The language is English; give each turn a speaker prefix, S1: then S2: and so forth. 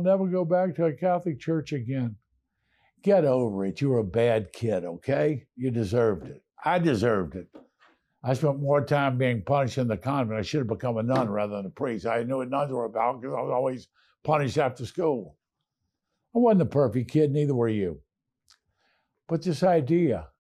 S1: never go back to a Catholic church again. Get over it. You were a bad kid, okay? You deserved it. I deserved it. I spent more time being punished in the convent. I should have become a nun rather than a priest. I knew what nuns were about because I was always punished after school. I wasn't a perfect kid, neither were you. But this idea